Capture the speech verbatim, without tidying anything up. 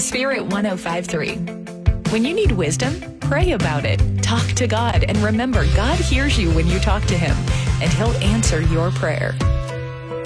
Spirit one oh five point three. When you need wisdom, pray about it. Talk to God, and remember, God hears you when you talk to Him, and He'll answer your prayer.